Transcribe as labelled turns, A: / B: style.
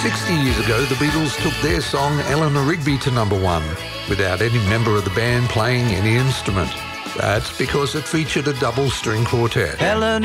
A: 60 years ago, the Beatles took their song Eleanor Rigby to number one, without any member of the band playing any instrument. That's because it featured a double string quartet.
B: Eleanor